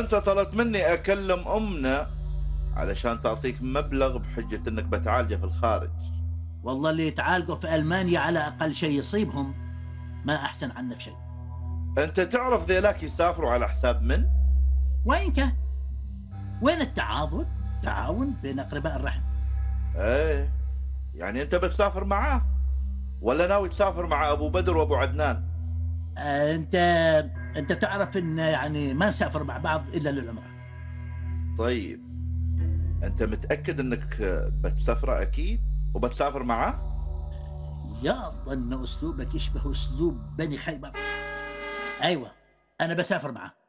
انت طلبت مني اكلم امنا علشان تعطيك مبلغ بحجة انك بتعالجه في الخارج. والله اللي يتعالجوا في ألمانيا على أقل شيء يصيبهم ما أحسن عنا في شيء. انت تعرف ذيلاك يسافروا على حساب من؟ وين كان؟ وين التعاضد؟ تعاون بين أقرباء الرحم. ايه، يعني انت بتسافر معاه ولا ناوي تسافر مع ابو بدر وابو عدنان؟ آه، أنت أنت تعرف إن يعني ما نسافر مع بعض إلا للعمرة. طيب، انت متأكد انك بتسافر اكيد وبتسافر معاه؟ يظن أسلوبك يشبه أسلوب بني خيبر. أيوة، أنا بسافر معه.